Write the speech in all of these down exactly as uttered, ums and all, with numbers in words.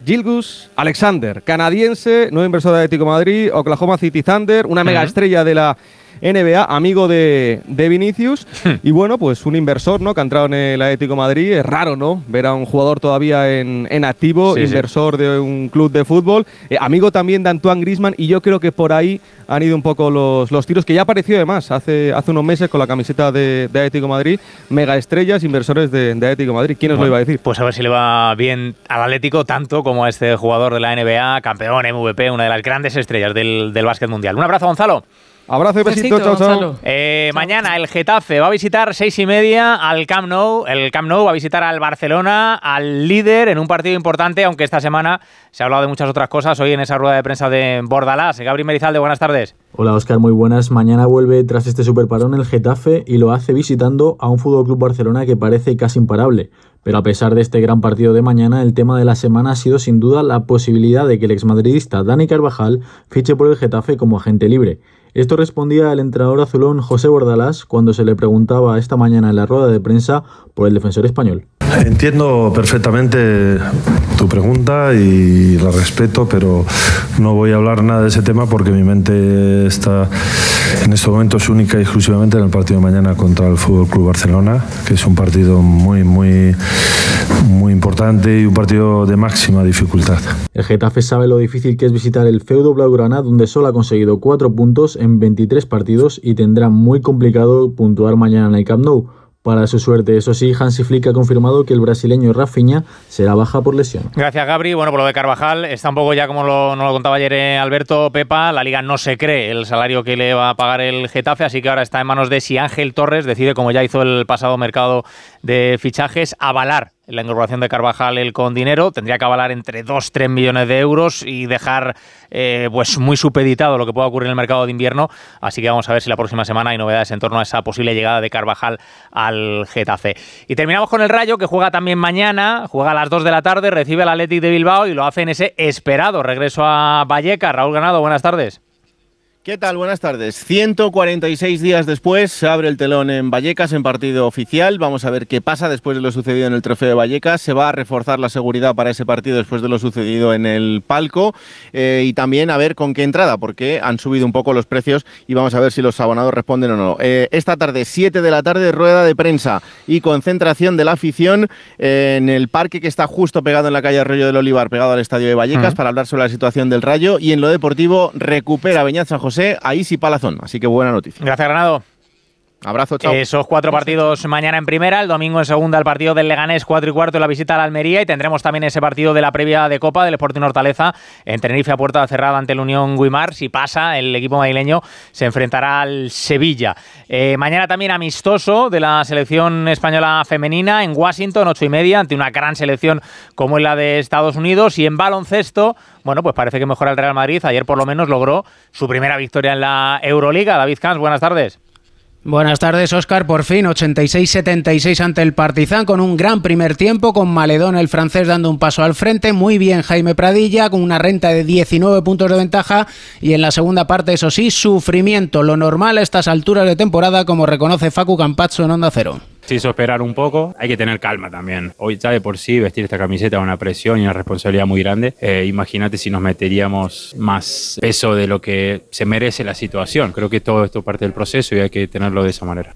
Gilgeous Alexander, canadiense, nuevo inversor de Atlético de Madrid, Oklahoma City Thunder, una mega estrella de la N B A, amigo de, de Vinicius, y bueno, pues un inversor, ¿no?, que ha entrado en el Atlético de Madrid. Es raro, ¿no?, ver a un jugador todavía en, en activo, sí, inversor sí. de un club de fútbol, eh, amigo también de Antoine Griezmann, y yo creo que por ahí han ido un poco los, los tiros, que ya apareció además hace, hace unos meses con la camiseta de, de Atlético de Madrid, mega estrellas, inversores de, de Atlético de Madrid. ¿Quién os bueno, lo iba a decir? Pues a ver si le va bien al Atlético, tanto como a este jugador de la N B A, campeón, M V P, una de las grandes estrellas del, del básquet mundial. Un abrazo, Gonzalo. Abrazo y besito, chao, chao. Eh, mañana el Getafe va a visitar seis y media al Camp Nou. El Camp Nou va a visitar al Barcelona, al líder, en un partido importante, aunque esta semana se ha hablado de muchas otras cosas. Hoy en esa rueda de prensa de Bordalás. Gabriel Merizalde, buenas tardes. Hola, Óscar, muy buenas. Mañana vuelve tras este superparón el Getafe y lo hace visitando a un F C Barcelona que parece casi imparable. Pero a pesar de este gran partido de mañana, el tema de la semana ha sido sin duda la posibilidad de que el exmadridista Dani Carvajal fiche por el Getafe como agente libre. Esto respondía el entrenador azulón José Bordalás cuando se le preguntaba esta mañana en la rueda de prensa por el defensor español. Entiendo perfectamente tu pregunta y la respeto, pero no voy a hablar nada de ese tema porque mi mente está en estos momentos única y exclusivamente en el partido de mañana contra el F C Barcelona, que es un partido muy, muy, muy importante y un partido de máxima dificultad. El Getafe sabe lo difícil que es visitar el feudo blaugrana, donde solo ha conseguido cuatro puntos en veintitrés partidos y tendrá muy complicado puntuar mañana en el Camp Nou. Para su suerte, eso sí, Hansi Flick ha confirmado que el brasileño Rafinha será baja por lesión. Gracias, Gabri. Bueno, por lo de Carvajal, está un poco ya como lo, nos lo contaba ayer eh, Alberto Pepa, la Liga no se cree el salario que le va a pagar el Getafe, así que ahora está en manos de si Ángel Torres decide, como ya hizo el pasado mercado de fichajes, avalar la incorporación de Carvajal él con dinero. Tendría que avalar entre dos a tres millones de euros y dejar eh, pues muy supeditado lo que pueda ocurrir en el mercado de invierno. Así que vamos a ver si la próxima semana hay novedades en torno a esa posible llegada de Carvajal al Getafe. Y terminamos con el Rayo, que juega también mañana, juega a las dos de la tarde, recibe al Athletic de Bilbao y lo hace en ese esperado regreso a Vallecas. Raúl Granado, buenas tardes. ¿Qué tal? Buenas tardes. ciento cuarenta y seis días después se abre el telón en Vallecas en partido oficial. Vamos a ver qué pasa después de lo sucedido en el Trofeo de Vallecas. Se va a reforzar la seguridad para ese partido después de lo sucedido en el palco eh, y también a ver con qué entrada, porque han subido un poco los precios y vamos a ver si los abonados responden o no. Eh, esta tarde, siete de la tarde, rueda de prensa y concentración de la afición eh, en el parque que está justo pegado en la calle Arroyo del Olivar, pegado al estadio de Vallecas, uh-huh. para hablar sobre la situación del Rayo. Y en lo deportivo recupera Beñat San José a Isi Palazón, así que buena noticia. Gracias, Granado. Abrazo, chao. Esos cuatro partidos mañana en primera, el domingo en segunda el partido del Leganés, cuatro y cuarto, la visita a la Almería, y tendremos también ese partido de la previa de Copa del Sporting Hortaleza en Tenerife a puerta cerrada ante el Unión Guimar. Si pasa, el equipo madrileño se enfrentará al Sevilla. Eh, mañana también amistoso de la selección española femenina en Washington, ocho y media, ante una gran selección como es la de Estados Unidos. Y en baloncesto, bueno, pues parece que mejora el Real Madrid. Ayer por lo menos logró su primera victoria en la Euroliga. David Camps, buenas tardes. Buenas tardes, Óscar. Por fin, ochenta y seis setenta y seis ante el Partizan, con un gran primer tiempo, con Maledón, el francés, dando un paso al frente. Muy bien Jaime Pradilla, con una renta de diecinueve puntos de ventaja. Y en la segunda parte, eso sí, sufrimiento, lo normal a estas alturas de temporada, como reconoce Facu Campazzo en Onda Cero. Se hizo esperar un poco, hay que tener calma también. Hoy ya de por sí vestir esta camiseta es una presión y una responsabilidad muy grande. Eh, imagínate si nos meteríamos más peso de lo que se merece la situación. Creo que todo esto es parte del proceso y hay que tenerlo de esa manera.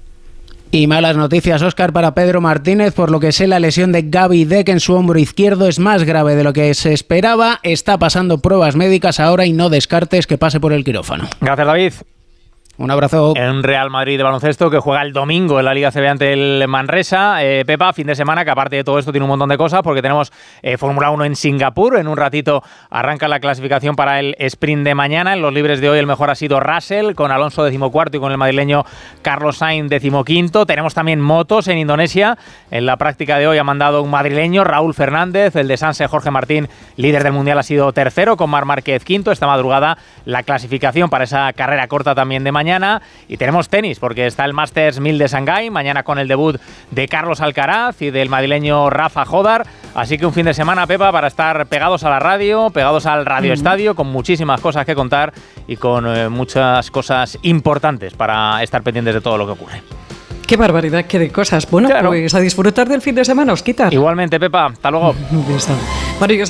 Y malas noticias, Óscar, para Pedro Martínez, por lo que sé la lesión de Gaby Deck en su hombro izquierdo es más grave de lo que se esperaba. Está pasando pruebas médicas ahora y no descartes que pase por el quirófano. Gracias, David. Un abrazo. En Real Madrid de baloncesto que juega el domingo en la Liga A C B ante el Manresa. Eh, Pepa, fin de semana que aparte de todo esto tiene un montón de cosas porque tenemos eh, Fórmula uno en Singapur. En un ratito arranca la clasificación para el sprint de mañana. En los libres de hoy el mejor ha sido Russell, con Alonso decimocuarto y con el madrileño Carlos Sainz decimoquinto. Tenemos también motos en Indonesia. En la práctica de hoy ha mandado un madrileño, Raúl Fernández. El de Sanse, Jorge Martín, líder del mundial, ha sido tercero, con Marc Márquez quinto. Esta madrugada la clasificación para esa carrera corta también de mañana. Y tenemos tenis, porque está el Masters mil de Shanghái, mañana con el debut de Carlos Alcaraz y del madrileño Rafa Jodar. Así que un fin de semana, Pepa, para estar pegados a la radio, pegados al Radio Estadio, con muchísimas cosas que contar y con eh, muchas cosas importantes para estar pendientes de todo lo que ocurre. ¡Qué barbaridad, qué de cosas! Bueno, claro. Pues a disfrutar del fin de semana, os quitas. Igualmente, Pepa, hasta luego. Maravilloso.